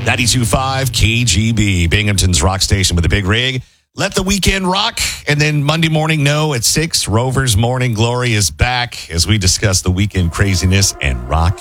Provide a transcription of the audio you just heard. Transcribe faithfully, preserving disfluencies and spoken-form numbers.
ninety-two point five K G B, Binghamton's rock station with a big rig. Let the weekend rock. And then Monday morning, no, at six, Rover's Morning Glory is back as we discuss the weekend craziness and rock